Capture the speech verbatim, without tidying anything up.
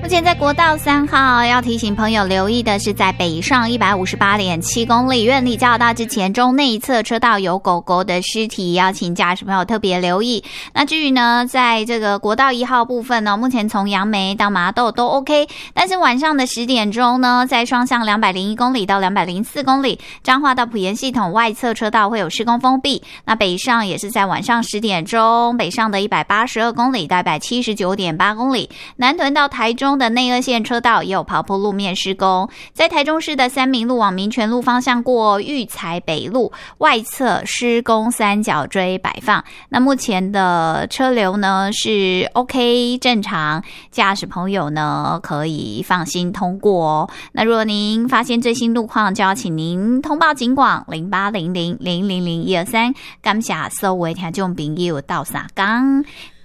目前在国道三号要提醒朋友留意的是，在北上 一百五十八点七 公里苑里交流道之前中内侧车道有狗狗的尸体，要请驾驶朋友特别留意。那至于呢，在这个国道一号部分呢，目前从杨梅到麻豆都 OK， 但是晚上的十点钟呢，在双向两百零一公里到两百零四公里，彰化到埔盐系统外侧车道会有施工封闭。那北上也是在晚上十点钟，北上的一百八十二公里到一百七十九点八公里，南屯到台中的内二线车道也有刨坡路面施工。在台中市的三民路往民权路方向过育才北路外侧施工三角锥摆放。那目前的车流呢是 OK 正常，驾驶朋友呢可以放心通过哦。那如果您发现最新路况，就要请您通报警广零八零零零零零一二三。感谢所有听众朋友到三港。